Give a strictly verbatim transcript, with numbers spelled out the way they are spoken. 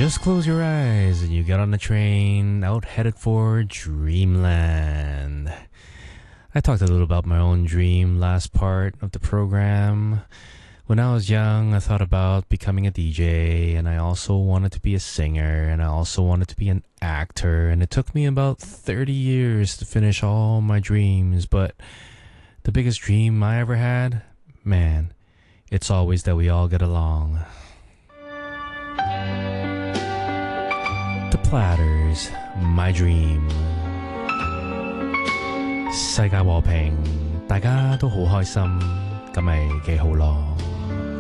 Just close your eyes and you get on the train out headed for dreamland. I talked a little about my own dream last part of the program. When I was young, I thought about becoming a D J, and I also wanted to be a singer, and I also wanted to be an actor, and it took me about thirty years to finish all my dreams, but the biggest dream I ever had, man, it's always that we all get along. The Platters, My Dream. 世界和平，大家都好開心，咁咪幾好咯。